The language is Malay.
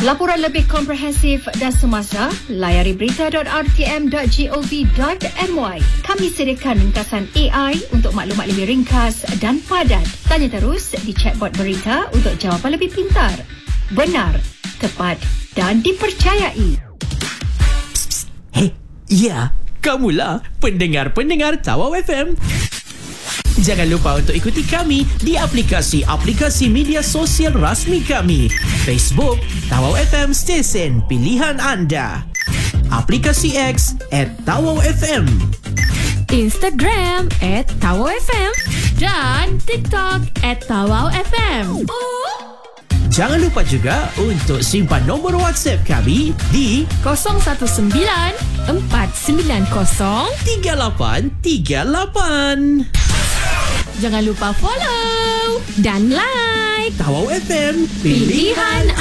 Laporan lebih komprehensif dan semasa, layari berita.rtm.gov.my. Kami sediakan ringkasan AI untuk maklumat lebih ringkas dan padat. Tanya terus di chatbot berita untuk jawapan lebih pintar, benar, tepat dan dipercayai. Hey, ya, kamulah pendengar-pendengar Tawau FM. Jangan lupa untuk ikuti kami di aplikasi-aplikasi media sosial rasmi kami. Facebook, Tawau FM Stesen Pilihan Anda. Aplikasi X @TawauFM. Instagram @TawauFM. Dan TikTok @TawauFM. Jangan lupa juga untuk simpan nombor WhatsApp kami di 019 490 3838. Jangan lupa follow dan like Tawau FM Pilihan